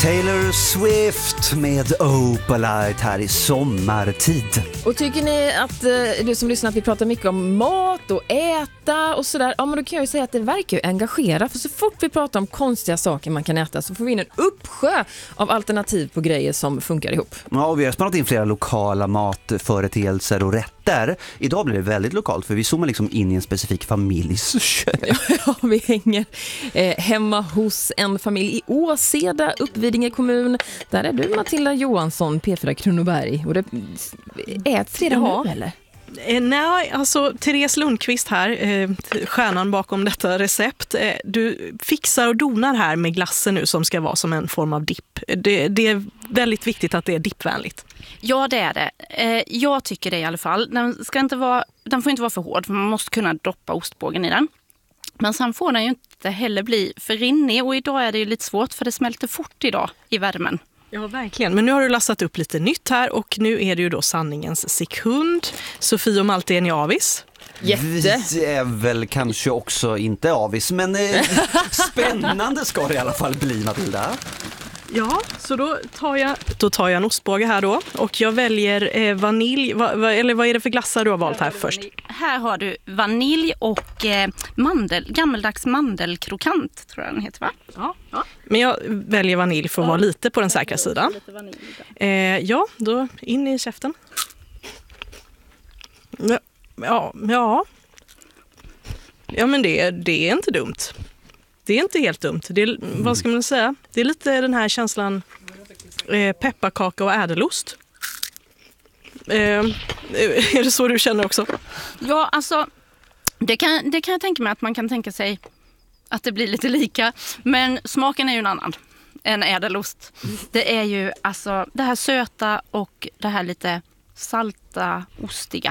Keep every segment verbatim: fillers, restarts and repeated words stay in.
Taylor Swift med Opalite här i sommartid. Och tycker ni att eh, du som lyssnar att vi pratar mycket om mat och äta och sådär, ja men då kan jag ju säga att det verkar ju engagera, för så fort vi pratar om konstiga saker man kan äta så får vi in en uppsjö av alternativ på grejer som funkar ihop. Ja, och vi har spannat in flera lokala matföreteelser och rätter. Idag blir det väldigt lokalt för vi zoomar liksom in i en specifik familjs kök. Ja, vi hänger eh, hemma hos en familj i Åseda, Uppvidinge kommun. Där är du, Matilda Johansson, P fyra Kronoberg. Och det äts redan ja. nu, eller? Eh, nej, alltså Therese Lundqvist här, eh, stjärnan bakom detta recept. Eh, du fixar och donar här med glassen nu som ska vara som en form av dipp. Det, det är väldigt viktigt att det är dippvänligt. Ja, det är det. Eh, jag tycker det i alla fall. Den, ska inte vara, den får inte vara för hård, för man måste kunna doppa ostbågen i den. Men sen får den ju inte heller bli för rinnig, och idag är det ju lite svårt för det smälter fort idag i värmen. Ja, verkligen. Men nu har du lastat upp lite nytt här och nu är det ju då sanningens sekund. Sofie och Malte, är ni avis? Jätte. Vi är väl kanske också inte avis, men eh, spännande ska det i alla fall bli, Matilda. Ja, så då tar jag, då tar jag en ostbåge här då och jag väljer eh, vanilj, va, va, eller vad är det för glassar du har valt här först? Här har du vanilj och eh, mandel, gammeldags mandelkrokant tror jag den heter, va? Ja, ja. Men jag väljer vanilj för att vara lite på den säkra sidan. Eh, ja, då in i käften. Ja, ja, ja. Ja, men det, det är inte dumt. Det är inte helt dumt. Det är, vad ska man säga? Det är lite den här känslan eh, pepparkaka och ädelost. Eh, är det så du känner också? Ja, alltså det kan, det kan jag tänka mig att man kan tänka sig att det blir lite lika. Men smaken är ju en annan än ädelost. Det är ju alltså det här söta och det här lite salta, ostiga.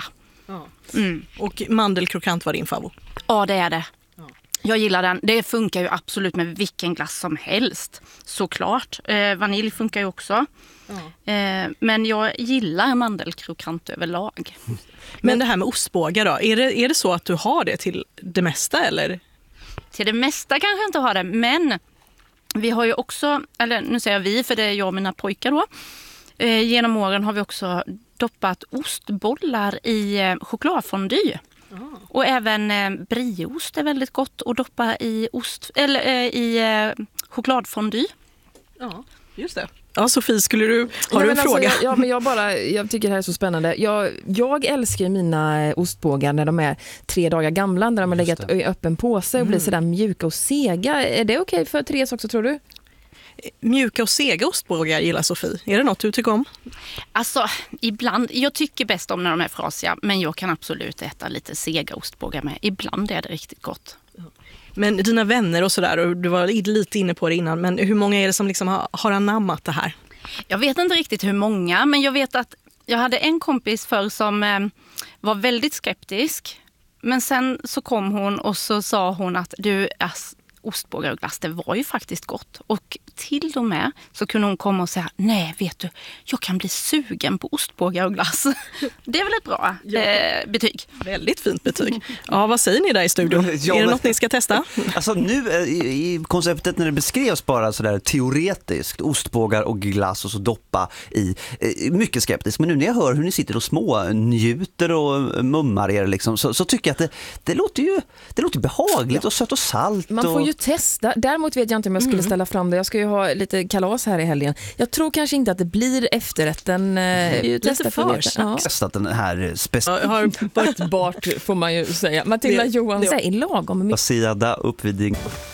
Mm. Och mandelkrokant var din favorit? Ja, det är det. Jag gillar den. Det funkar ju absolut med vilken glass som helst. Såklart. Eh, vanilj funkar ju också. Ja. Eh, men jag gillar mandelkrokant överlag. Men det här med ostbågar då, är det, är det så att du har det till det mesta eller? Till det mesta kanske jag inte har det, men vi har ju också, eller nu säger jag vi för det är jag och mina pojkar då. Eh, genom åren har vi också doppat ostbollar i eh, chokladfondue. Och även eh, brieost är väldigt gott att doppa i ost eller eh, i eh, chokladfondue. Ja, just det. Ja, Sofie, skulle du, har ja, du en alltså, fråga? Jag, ja, men jag bara, jag tycker det här är så spännande. Jag, jag älskar mina ostbågar när de är tre dagar gamla, när de har legat i öppen påse och mm. blir sådär mjuka och sega. Är det okej för Therese också, tror du? Mjuka och sega ostbågar gillar Sofie. Är det något du tycker om? Alltså, ibland. Jag tycker bäst om när de är frasiga, men jag kan absolut äta lite sega ostbågar med. Ibland är det riktigt gott. Men dina vänner och sådär, och du var lite inne på det innan, men hur många är det som liksom har, har anammat det här? Jag vet inte riktigt hur många, men jag vet att jag hade en kompis förr som eh, var väldigt skeptisk. Men sen så kom hon och så sa hon att du, ass, ostbågar och glass, det var ju faktiskt gott. Och till och med så kunde hon komma och säga, nej vet du, jag kan bli sugen på ostbågar och glass. Det är väl ett bra ja. eh, betyg. Väldigt fint betyg. Ja, vad säger ni där i studion? Ja, är det men, något ni ska testa? Alltså nu i, i konceptet när det beskrevs bara sådär teoretiskt, ostbågar och glass och så doppa i, eh, mycket skeptisk. Men nu när jag hör hur ni sitter och små njuter och mummar er liksom, så, så tycker jag att det, det låter ju det låter behagligt ja. och sött och salt. Man får och... ju testa. Däremot vet jag inte om jag skulle mm. ställa fram det. Jag ska ju ha lite kalas här i helgen. Jag tror kanske inte att det blir efterrätten. Eh, lite för ja. Testat den här speciella. Jag har varit bart får man ju säga. Matilda Johansson är lagom mycket. Åseda, Uppvidinge.